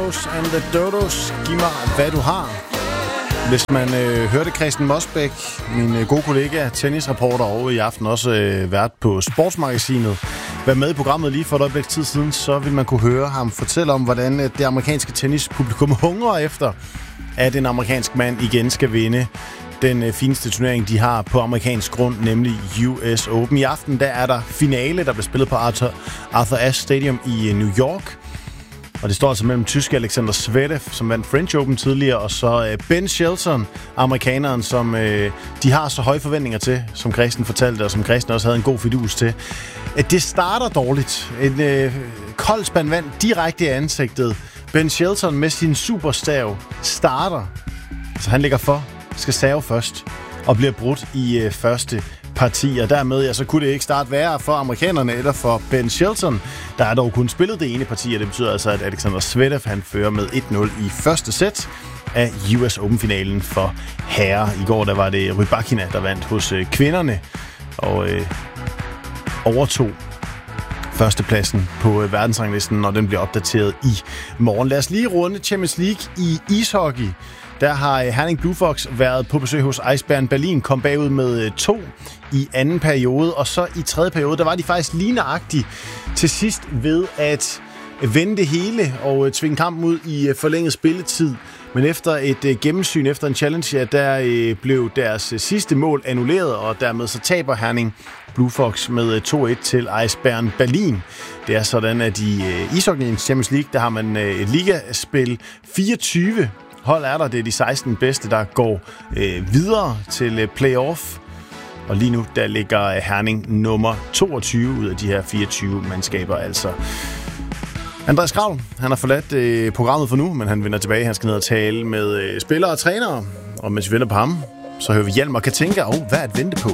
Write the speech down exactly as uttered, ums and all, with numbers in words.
And the Dodos, giv mig hvad du har. Hvis man øh, hørte Christian Mosbæk, min øh, gode kollega, tennisreporter over i aften, også øh, vært på Sportsmagasinet, være med i programmet lige for et øjeblik tid siden, så vil man kunne høre ham fortælle om, hvordan øh, det amerikanske tennispublikum hungrer efter, at en amerikansk mand igen skal vinde den øh, fineste turnering, de har på amerikansk grund, nemlig U S Open. I aften der er der finale, der bliver spillet på Arthur, Arthur Ashe Stadium i øh, New York. Og det står altså mellem tyske Alexander Zverev, som vandt French Open tidligere, og så øh, Ben Shelton, amerikaneren, som øh, de har så høje forventninger til, som Christian fortalte, og som Christian også havde en god fidus til. At det starter dårligt. En øh, kold spand vand direkte i ansigtet. Ben Shelton med sin superstav starter, så han ligger for, skal save først, og bliver brudt i øh, første parti, og dermed ja, så kunne det ikke starte værre for amerikanerne eller for Ben Shelton. Der er dog kun spillet det ene parti, og det betyder altså, at Alexander Zverev han fører med et nul i første sæt af U S Open-finalen for herrer. I går der var det Rybakina, der vandt hos øh, kvinderne og øh, overtog førstepladsen på øh, verdensranglisten, når den bliver opdateret i morgen. Lad os lige runde Champions League i ishockey. Der har Herning Blue Fox været på besøg hos Eisbären Berlin, kom bagud med to i anden periode, og så i tredje periode, der var de faktisk lige nøjagtigt til sidst ved at vende det hele og tvinge kampen ud i forlænget spilletid. Men efter et gennemsyn, efter en challenge, ja, der blev deres sidste mål annulleret, og dermed så taber Herning Blue Fox med to et til Eisbären Berlin. Det er sådan, at i ishockey Champions League, der har man et ligaspil fireogtyve hold er der. Det er de seksten bedste, der går øh, videre til øh, playoff. Og lige nu, der ligger Herning nummer toogtyve ud af de her fireogtyve mandskaber. Altså Andreas Kravl, han har forladt øh, programmet for nu, men han vender tilbage. Han skal ned og tale med øh, spillere og trænere. Og mens vi venter på ham, så hører vi Hjalmar Katinka. Og hvad er at vente på?